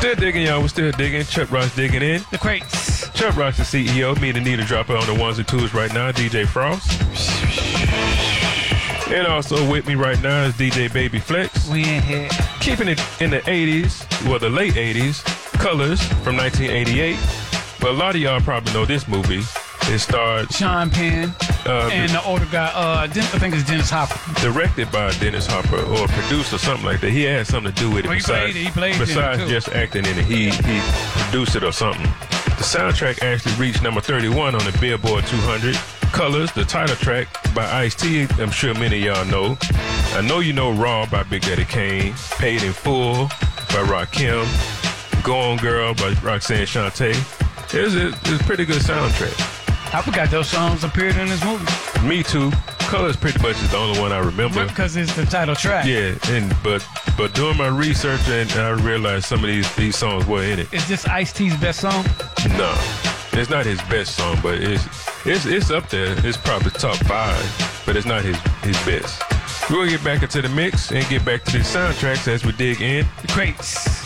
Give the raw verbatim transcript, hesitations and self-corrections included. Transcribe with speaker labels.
Speaker 1: Still digging, y'all. We're still digging. Chuck Ross digging in.
Speaker 2: The crates.
Speaker 1: Chuck Ross, the C E O. Me and Anita Dropper on the ones and twos right now. D J Frost. And also with me right now is D J Baby Flex.
Speaker 2: We in here.
Speaker 1: Keeping it in the eighties, well, the late eighties. Colors from nineteen eighty-eight. But a lot of y'all probably know this movie. It starred
Speaker 2: Sean Penn
Speaker 1: uh,
Speaker 2: and the older guy. Uh, Den- I think it's Dennis Hopper.
Speaker 1: Directed by Dennis Hopper or produced or something like that. He had something to do with it.
Speaker 2: Well, he
Speaker 1: besides,
Speaker 2: played it. He played
Speaker 1: besides
Speaker 2: in it too.
Speaker 1: just acting in it, he he produced it or something. The soundtrack actually reached number thirty-one on the Billboard two hundred. Colors, the title track by Ice-T, I'm sure many of y'all know. I know you know Raw by Big Daddy Kane. Paid in Full by Rakim. Go On Girl by Roxanne Shante. It was a, it was a pretty good soundtrack.
Speaker 2: I forgot those songs appeared in this movie.
Speaker 1: Me too. Colors pretty much is the only one I remember.
Speaker 2: Because it's the title track.
Speaker 1: Yeah, and but but doing my research and I realized some of these these songs were in it.
Speaker 2: Is this Ice-T's best song?
Speaker 1: No, it's not his best song, but it's it's it's up there. It's probably top five, but it's not his his best. We'll get back into the mix and get back to the soundtracks as we dig in.
Speaker 2: The crates.